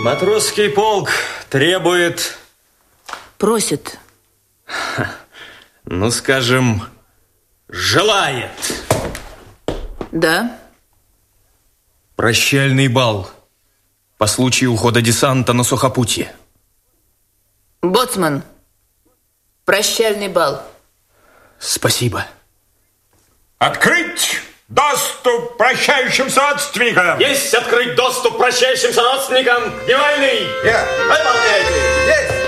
Матросский полк требует... Просит. Ну, скажем, желает. Да. Прощальный бал по случаю ухода десанта на сухопутье. Боцман, прощальный бал. Спасибо. Открыть доступ прощающимся родственникам. Есть открыть доступ прощающимся родственникам. Дневальный! Выполняйте! Есть!